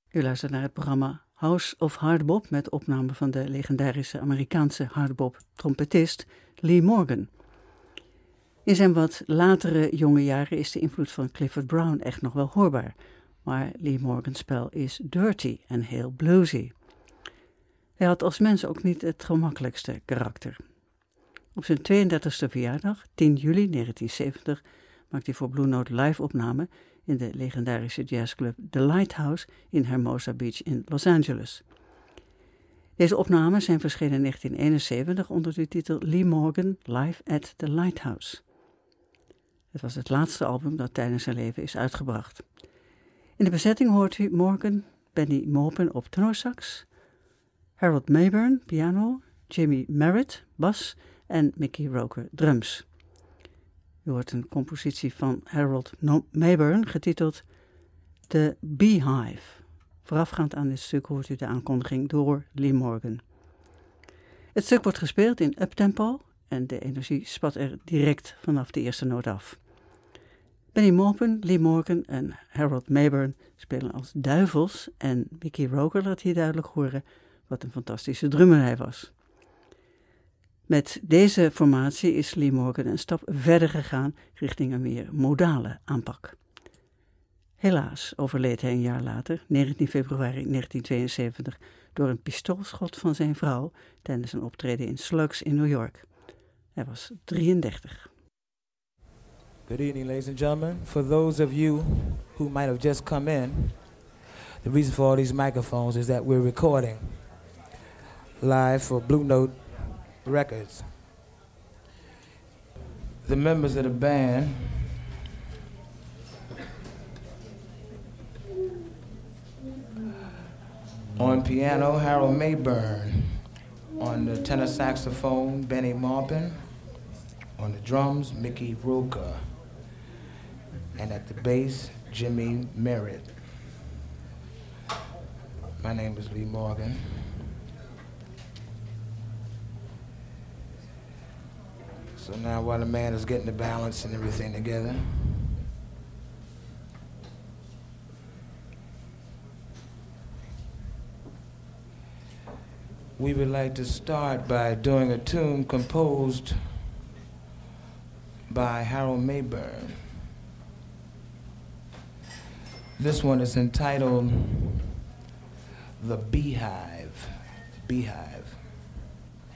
U luistert naar het programma House of Hardbop met opname van de legendarische Amerikaanse hardbop-trompetist Lee Morgan. In zijn wat latere jonge jaren is de invloed van Clifford Brown echt nog wel hoorbaar, maar Lee Morgan's spel is dirty en heel bluesy. Hij had als mens ook niet het gemakkelijkste karakter. Op zijn 32e verjaardag, 10 juli 1970, maakte hij voor Blue Note live-opname in de legendarische jazzclub The Lighthouse in Hermosa Beach in Los Angeles. Deze opnames zijn verschenen in 1971 onder de titel Lee Morgan Live at the Lighthouse. Het was het laatste album dat tijdens zijn leven is uitgebracht. In de bezetting hoort u Morgan, Benny Maupin op tenorsax, Harold Mayburn piano, Jimmy Merritt bas en Mickey Roker drums. U hoort een compositie van Harold Mayburn getiteld The Beehive. Voorafgaand aan dit stuk hoort u de aankondiging door Lee Morgan. Het stuk wordt gespeeld in uptempo en de energie spat er direct vanaf de eerste noot af. Benny Maupin, Lee Morgan en Harold Mayburn spelen als duivels en Mickey Roker laat hier duidelijk horen wat een fantastische drummer hij was. Met deze formatie is Lee Morgan een stap verder gegaan richting een meer modale aanpak. Helaas overleed hij een jaar later, 19 februari 1972, door een pistoolschot van zijn vrouw tijdens een optreden in Slugs in New York. Hij was 33. Good evening, ladies and gentlemen. For those of you who might have just come in, the reason for all these microphones is that we're recording live for Blue Note Records. The members of the band on piano, Harold Mayburn. On the tenor saxophone, Benny Maupin. On the drums, Mickey Roker. And at the bass, Jimmy Merritt. My name is Lee Morgan. So now while the man is getting the balance and everything together, we would like to start by doing a tune composed by Harold Mayburn. This one is entitled The Beehive. Beehive.